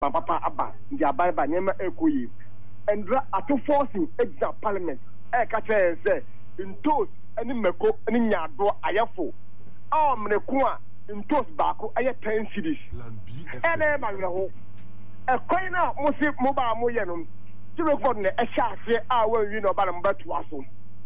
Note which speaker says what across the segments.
Speaker 1: papa aba ndi ababa nyema ekoyi endra ato forcing exam parliament ka che say ntos ani meko ani nyado ayefo mneku a ntos baako aye 10 cities ene ma ho ekwan na mo se mo ba mo ye no tiro for ne ehyaase a wan wi no ba na mbatu aso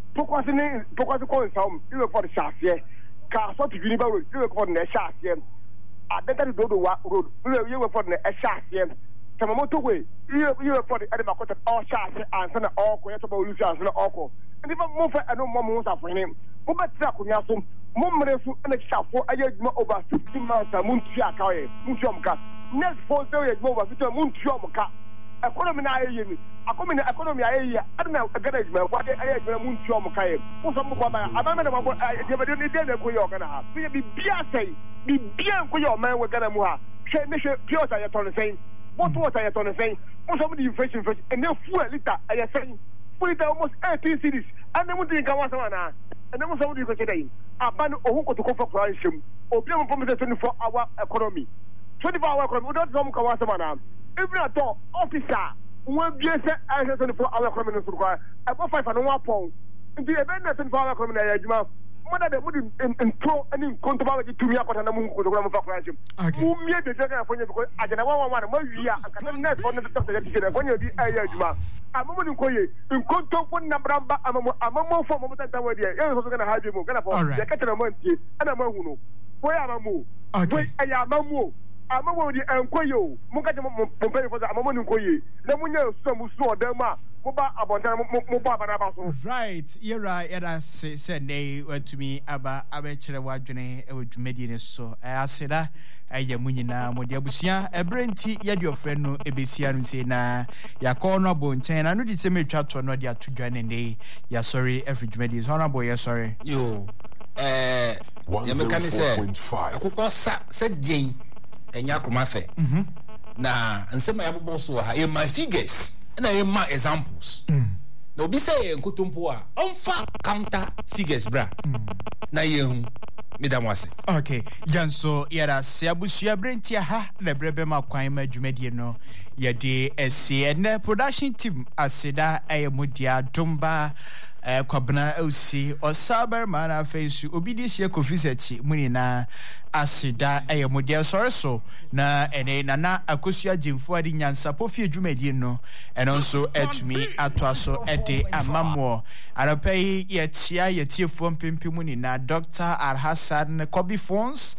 Speaker 1: pokwase ko nsawm tiro for hyaase ka so to uni ba road tiro for ne ehyaase adega dodo wa road tiro for ne ehyaase tamamoto we tiro for the edema quarter all hyaase ansa na oko ye to ba olusi ansa na oko ndi ba mo fa eno mo mo safo ne mo betra konya so mo mrefu na chafo aye djuma over 50 months amuntu aka ye muntu omka next for say ye djuma over 50 muntu omka economy na aye mi akomi na economy aye ya adna agada djuma kwa aye djuma muntu omka ye mo so mo kwa ba abama na mo de be ni de na ko ye ogana ha bi bia sei bi bia ko ye o man we gana mu ha hwe ne hwe pure water ye ton sen bottle water ye ton sen mo so mo di inflation and then fuel liter aye sen fuel liter almost 18 cities and then mo di kan wasa na and then mo so mo di ko chedai aban ohun ko to ko for him obi am promise 24-hour economy 24-hour economy don't come ka wasa na even at all officer won bi say 24-hour economy no so ko abo 5 and 1 pound nti e be na 24-hour economy na ya juma mo da de mo di intro ani konto ba ji tumi akota na mu ko to ko mo fa him mu mie de je ka fonye because ajana 111 mo wi a aka na for na to ya ti je fonye di aya juma amamo ni koye nkonto fo na bramba amamo fo mo tanta wadi e so so kana haje mo kana fo ya katana mo ntie ana ma hunu fo ya amamo fo ya amamo amamo di enkoyo mo ka je mo pele fo amamo ni koye na mo nya so mo so odam a mo ba abontan mo ba baraba so
Speaker 2: right you're right era say nay to me aba abekere wadwene e wadwumadi ne so aseda aya munyina mo de abusia ebrenti ye de ofre no ebesia no say na yakọ no abonten na no di se metwa to no de atodwane ne ya sorry every dwumadi is honorable ya sorry
Speaker 3: yo ya mekani say akụkọ sa dien enya komafe na nsema ya bobo so ha e my figures na e ma examples na obi say nkotompo a onfa counter figures bra na yehu medam wase
Speaker 2: okay yanso yara se abusia brenti ha na brebe ma kwan ma dwumadi no ye de ese na production team aseda ayemudia dumba kwabna osi osaber mana fensu obidi hye kofisechi munina asida ayemudia sorso na ene nana akosua jemfo adi nyansa pofi adwumadi no eno nso etumi atoaso ede amamo arapai ye tia ye tiefo mpempi munina Dr. Alhassan Kobi Phones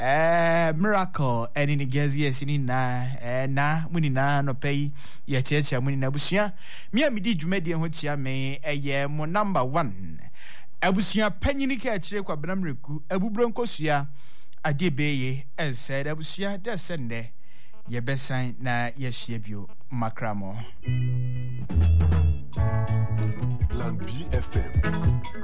Speaker 2: miracle eni nigezi yesini na munina no pay ye tia munina busia mi amidi dwumadi ho tia me eye mo number 1 abusia panyini ka akire kwa benamreku abubro nkosua adebeye said abusia de sende ye besan na ye hye bio makramo